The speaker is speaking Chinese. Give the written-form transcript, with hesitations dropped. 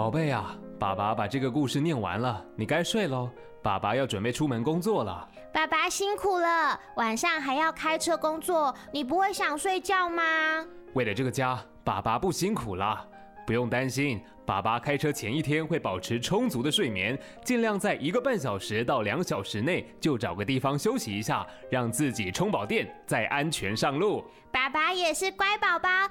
宝贝啊，爸爸把这个故事念完了，你该睡咯。爸爸要准备出门工作了。 爸爸辛苦了，晚上还要开车工作，你不会想睡觉吗？ 为了这个家，爸爸不辛苦啦。不用担心，爸爸开车前一天会保持充足的睡眠，尽量在1个半小时到2小时内就找个地方休息一下，让自己充饱电，再安全上路。 爸爸也是乖宝宝，